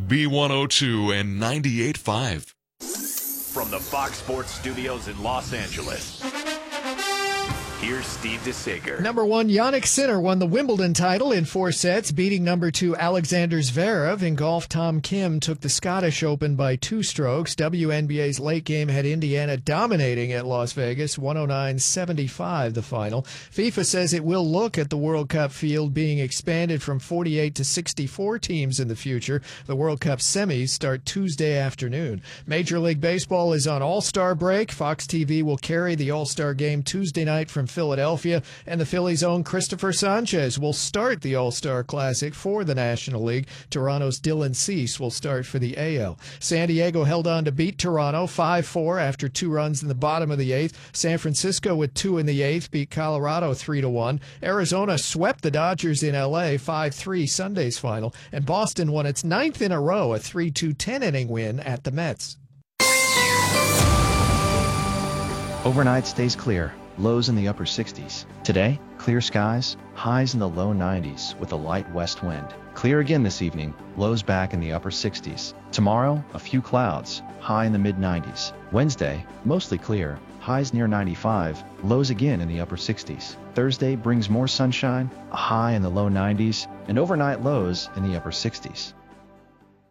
B102 and 98.5. From the Fox Sports Studios in Los Angeles, here's Steve DeSager. Number 1, Jannik Sinner won the Wimbledon title in 4 sets, beating number 2 Alexander Zverev. In golf, Tom Kim took the Scottish Open by 2 strokes. WNBA's late game had Indiana dominating at Las Vegas, 109-75 the final. FIFA says it will look at the World Cup field being expanded from 48 to 64 teams in the future. The World Cup semis start Tuesday afternoon. Major League Baseball is on All-Star break. Fox TV will carry the All-Star game Tuesday night from Philadelphia, and the Phillies' own Christopher Sanchez will start the All-Star Classic for the National League. Toronto's Dylan Cease will start for the AL. San Diego held on to beat Toronto 5-4 after 2 runs in the bottom of the 8th. San Francisco with 2 in the 8th beat Colorado 3-1. Arizona swept the Dodgers in LA 5-3 Sunday's final, and Boston won its 9th in a row, a 3-2 10-inning win at the Mets. Overnight stays clear. Lows in the upper 60s. Today, clear skies, highs in the low 90s with a light west wind. Clear again this evening, lows back in the upper 60s. Tomorrow, a few clouds, high in the mid 90s. Wednesday, mostly clear, highs near 95, lows again in the upper 60s. Thursday brings more sunshine, a high in the low 90s, and overnight lows in the upper 60s.